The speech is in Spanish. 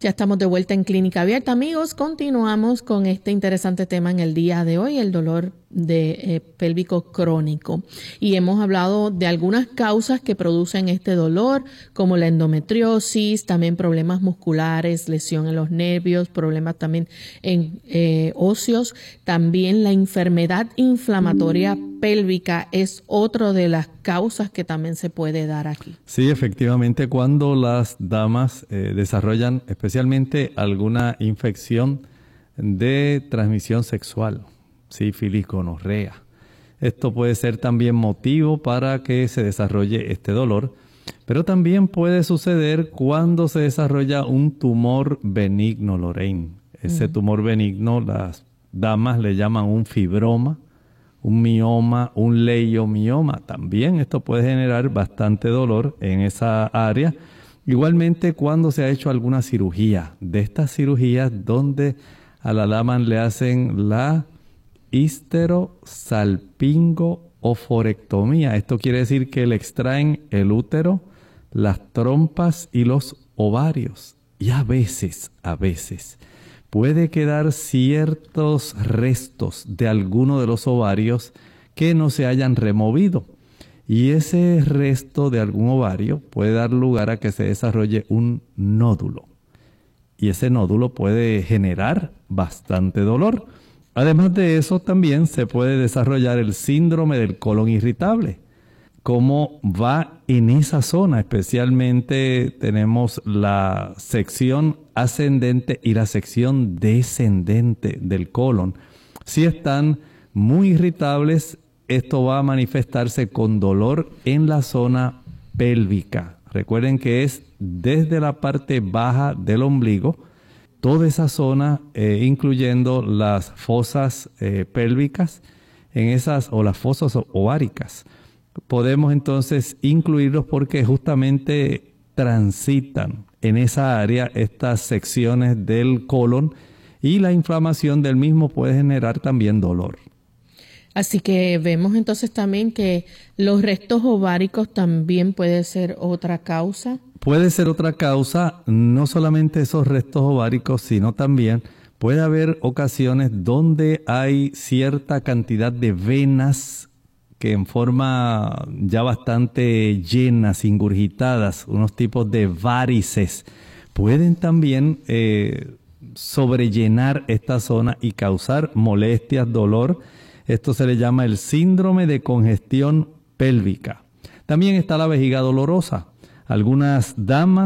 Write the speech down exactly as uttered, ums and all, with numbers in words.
Ya estamos de vuelta en Clínica Abierta, amigos. Continuamos con este interesante tema en el día de hoy, el dolor de eh, pélvico crónico. Y hemos hablado de algunas causas que producen este dolor, como la endometriosis, también problemas musculares, lesión en los nervios, problemas también en eh, óseos. También la enfermedad inflamatoria pélvica es otra de las causas que también se puede dar aquí. Sí, efectivamente, cuando las damas eh, desarrollan especialmente alguna infección de transmisión sexual, sífilis, gonorrea. Esto puede ser también motivo para que se desarrolle este dolor, pero también puede suceder cuando se desarrolla un tumor benigno, Lorraine. Ese mm. tumor benigno, las damas le llaman un fibroma, un mioma, un leiomioma. También esto puede generar bastante dolor en esa área. Igualmente cuando se ha hecho alguna cirugía, de estas cirugías donde a la dama le hacen la histerosalpingo-oforectomía. Esto quiere decir que le extraen el útero, las trompas y los ovarios. Y a veces, a veces, puede quedar ciertos restos de alguno de los ovarios que no se hayan removido. Y ese resto de algún ovario puede dar lugar a que se desarrolle un nódulo. Y ese nódulo puede generar bastante dolor. Además de eso, también se puede desarrollar el síndrome del colon irritable. Cómo va en esa zona, especialmente tenemos la sección ascendente y la sección descendente del colon. Si están muy irritables, esto va a manifestarse con dolor en la zona pélvica. Recuerden que es desde la parte baja del ombligo, toda esa zona, eh, incluyendo las fosas eh, pélvicas, en esas o las fosas ováricas. Podemos entonces incluirlos porque justamente transitan en esa área estas secciones del colon y la inflamación del mismo puede generar también dolor. Así que vemos entonces también que los restos ováricos también puede ser otra causa. Puede ser otra causa, no solamente esos restos ováricos, sino también puede haber ocasiones donde hay cierta cantidad de venas que en forma ya bastante llenas, ingurgitadas, unos tipos de varices, pueden también eh, sobrellenar esta zona y causar molestias, dolor. Esto se le llama el síndrome de congestión pélvica. También está la vejiga dolorosa. Algunas damas